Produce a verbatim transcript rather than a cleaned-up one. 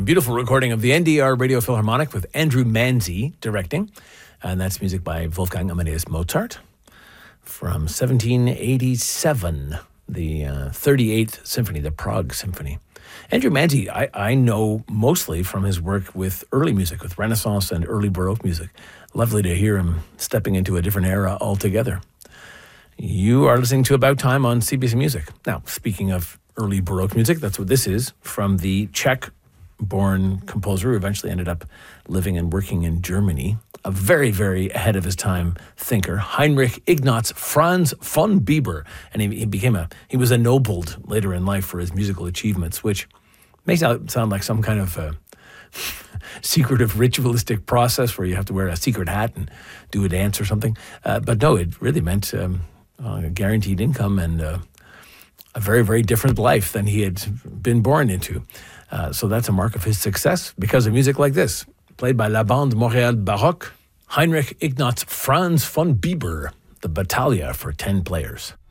beautiful recording of the N D R Radio Philharmonic with Andrew Manzi directing. And that's music by Wolfgang Amadeus Mozart from seventeen eighty-seven, the uh, thirty-eighth Symphony, the Prague Symphony. Andrew Manzi, I, I know mostly from his work with early music, with Renaissance and early Baroque music. Lovely to hear him stepping into a different era altogether. You are listening to About Time on C B C Music. Now, speaking of early Baroque music, that's what this is, from the Czech-born composer who eventually ended up living and working in Germany. A very, very ahead of his time thinker, Heinrich Ignaz Franz von Bieber. And he, he became a, he was ennobled later in life for his musical achievements, which makes it sound like some kind of uh, secretive ritualistic process where you have to wear a secret hat and do a dance or something. Uh, but no, it really meant um, uh, a guaranteed income and uh, a very, very different life than he had been born into. Uh, so that's a mark of his success because of music like this, played by La Bande Montréal Baroque, Heinrich Ignaz Franz von Bieber, the Battaglia for ten players.